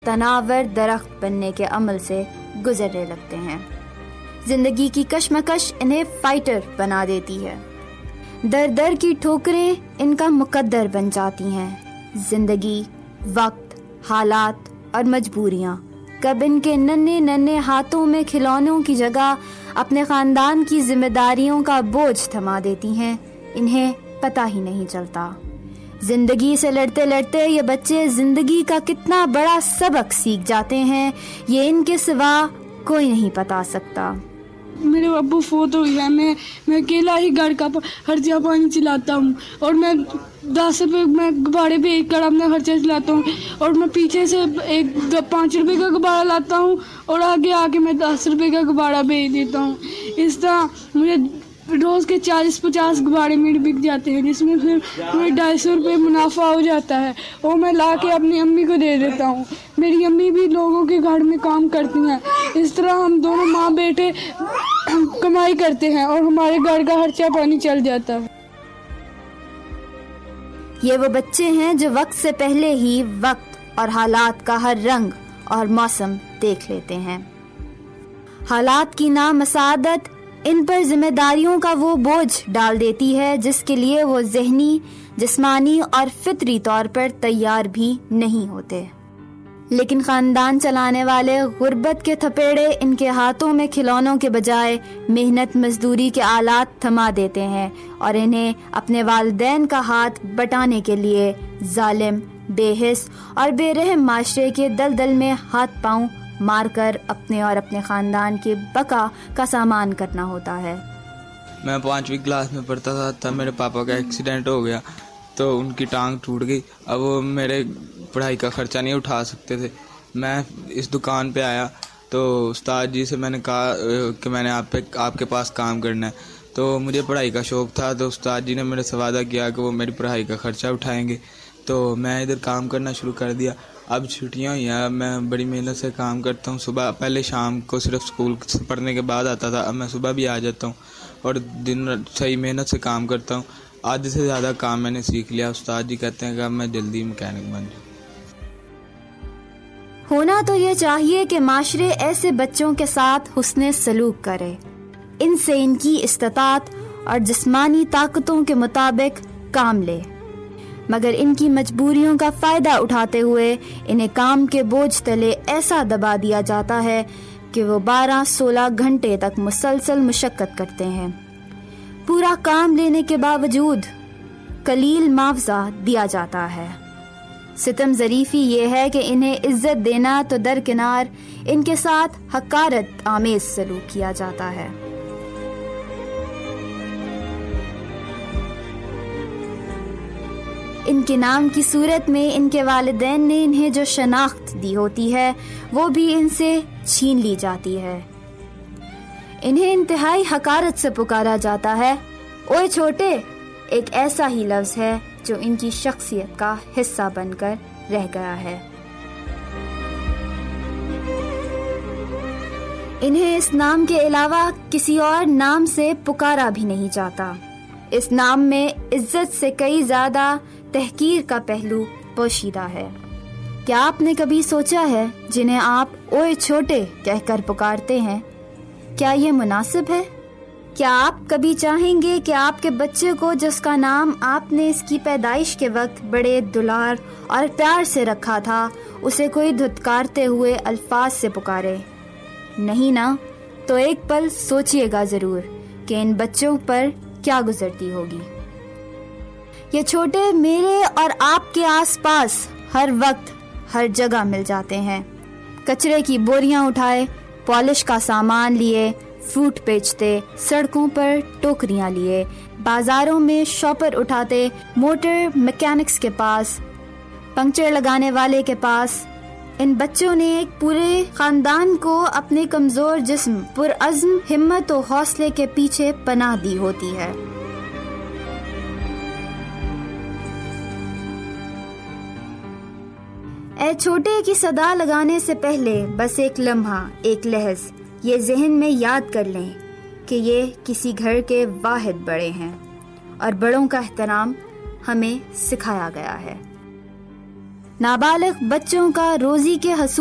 تناور درخت بننے کے عمل سے گزرنے لگتے ہیں۔ زندگی کی کشمکش انہیں فائٹر بنا دیتی ہے۔ در در کی ٹھوکریں ان کا مقدر بن جاتی ہیں۔ زندگی، وقت، حالات اور مجبوریاں کب ان کے ننھے ننھے ہاتھوں میں کھلونوں کی جگہ اپنے خاندان کی ذمہ داریوں کا بوجھ تھما دیتی ہیں، انہیں پتہ ہی نہیں چلتا۔ زندگی سے لڑتے لڑتے یہ بچے زندگی کا کتنا بڑا سبق سیکھ جاتے ہیں، یہ ان کے سوا کوئی نہیں بتا سکتا۔ میرے ابو فوت ہو گیا، میں اکیلا ہی گھر کا خرچہ پانی چلاتا ہوں، اور میں 10 روپے میں غبارے پہ ایک کڑا اپنا خرچہ چلاتا ہوں، اور میں پیچھے سے 5 روپے کا غبارہ لاتا ہوں اور آگے آ کے میں 10 روپے کا غبارہ بھیج دیتا ہوں۔ اس طرح مجھے روز کے 40-50 غبارے میرے بک جاتے ہیں، جس میں پھر مجھے 250 روپے منافع ہو جاتا ہے، وہ میں لا کے اپنی امی کو دے دیتا ہوں۔ میری امی بھی لوگوں کے گھر میں کام کرتی ہیں، اس طرح ہم دونوں ماں بیٹے کمائی کرتے ہیں اور ہمارے گھر کا خرچہ پانی چل جاتا ہے۔ یہ وہ بچے ہیں جو وقت سے پہلے ہی وقت اور حالات کا ہر رنگ اور موسم دیکھ لیتے ہیں۔ حالات کی نامساعدت ان پر ذمہ داریوں کا وہ بوجھ ڈال دیتی ہے جس کے لیے وہ ذہنی، جسمانی اور فطری طور پر تیار بھی نہیں ہوتے۔ لیکن خاندان چلانے والے غربت کے تھپیڑے ان کے ہاتھوں میں کھلونوں کے بجائے محنت مزدوری کے آلات تھما دیتے ہیں اور انہیں اپنے والدین کا ہاتھ بٹانے کے لیے ظالم، بے حس اور بے رحم معاشرے کے دلدل میں ہاتھ پاؤں مار کر اپنے اور اپنے خاندان کی بقا کا سامان کرنا ہوتا ہے۔ میں 5ویں کلاس میں پڑھتا تھا تب میرے پاپا کا ایکسیڈنٹ ہو گیا، تو ان کی ٹانگ ٹوٹ گئی۔ اب وہ میرے پڑھائی کا خرچہ نہیں اٹھا سکتے تھے۔ میں اس دکان پہ آیا تو استاد جی سے میں نے کہا کہ میں نے آپ کے پاس کام کرنا ہے، تو مجھے پڑھائی کا شوق تھا، تو استاد جی نے میرے سے وعدہ کیا کہ وہ میری پڑھائی کا خرچہ اٹھائیں گے، تو میں ادھر کام کرنا شروع کر دیا۔ اب چھٹیاں ہوئی ہیں، اب میں بڑی محنت سے کام کرتا ہوں۔ صبح پہلے شام کو صرف اسکول پڑھنے کے بعد آتا تھا، اب میں صبح بھی آ جاتا ہوں اور دن صحیح محنت سے کام کرتا ہوں۔ آدھے سے زیادہ کام میں نے سیکھ لیا۔ استاد جی کہتے ہیں کہ اب میں جلدی مکینک بن جاؤں۔ ہونا تو یہ چاہیے کہ معاشرے ایسے بچوں کے ساتھ حسن سلوک کرے، ان سے ان کی استطاعت اور جسمانی طاقتوں کے مطابق کام لے، مگر ان کی مجبوریوں کا فائدہ اٹھاتے ہوئے انہیں کام کے بوجھ تلے ایسا دبا دیا جاتا ہے کہ وہ 12-16 گھنٹے تک مسلسل مشقت کرتے ہیں۔ پورا کام لینے کے باوجود قلیل معاوضہ دیا جاتا ہے۔ ستم ظریفی یہ ہے کہ انہیں عزت دینا تو درکنار، ان کے ساتھ حقارت آمیز سلوک کیا جاتا ہے۔ ان کے نام کی صورت میں ان کے والدین نے انہیں جو شناخت دی ہوتی ہے وہ بھی ان سے چھین لی جاتی ہے۔ انہیں انتہائی حقارت سے پکارا جاتا ہے۔ اوئے چھوٹے ایک ایسا ہی لفظ ہے جو ان کی شخصیت کا حصہ بن کر رہ گیا ہے۔ انہیں اس نام کے علاوہ کسی اور نام سے پکارا بھی نہیں جاتا۔ اس نام میں عزت سے کئی زیادہ تحقیر کا پہلو پوشیدہ ہے۔ کیا آپ نے کبھی سوچا ہے جنہیں آپ اوئے چھوٹے کہہ کر پکارتے ہیں، کیا یہ مناسب ہے؟ کیا آپ کبھی چاہیں گے کہ آپ کے بچے کو جس کا نام آپ نے اس کی پیدائش کے وقت بڑے دلار اور پیار سے رکھا تھا اسے کوئی دھتکارتے ہوئے الفاظ سے پکارے؟ نہیں نا؟ تو ایک پل سوچئے گا ضرور کہ ان بچوں پر کیا گزرتی ہوگی۔ یہ چھوٹے میرے اور آپ کے آس پاس ہر وقت ہر جگہ مل جاتے ہیں۔ کچرے کی بوریاں اٹھائے، پالش کا سامان لیے، فروٹ بیچتے، سڑکوں پر ٹوکریاں لیے، بازاروں میں شاپر اٹھاتے، موٹر میکینکس کے پاس، پنکچر لگانے والے کے پاس۔ ان بچوں نے ایک پورے خاندان کو اپنے کمزور جسم، پرعزم ہمت و حوصلے کے پیچھے پناہ دی ہوتی ہے۔ اے چھوٹے کی صدا لگانے سے پہلے بس ایک لمحہ، ایک لحظ یہ ذہن میں یاد کر لیں کہ یہ کسی گھر کے واحد بڑے ہیں اور بڑوں کا احترام ہمیں سکھایا گیا ہے۔ نابالغ بچوں کا روزی کے حصول